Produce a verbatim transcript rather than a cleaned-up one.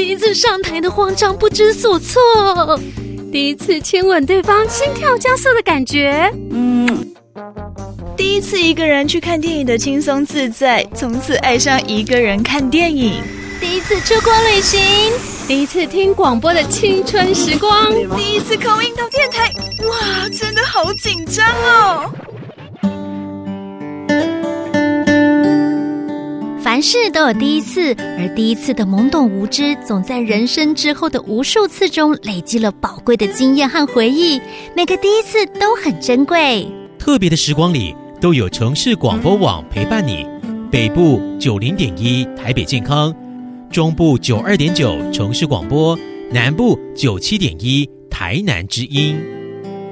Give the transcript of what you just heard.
第一次上台的慌张不知所措，第一次亲吻对方心跳加速的感觉， 嗯，第一次一个人去看电影的轻松自在，从此爱上一个人看电影。 第一次出国旅行，第一次听广播的青春时光， 第一次call in到电台，哇，真的好紧张哦！ 凡事都有第一次，而第一次的懵懂无知，总在人生之后的无数次中累积了宝贵的经验和回忆。每个第一次都很珍贵。 特别的时光里，都有城市广播网陪伴你。北部九零点一台北健康，中部九二点九城市广播，南部九七点一台南之音。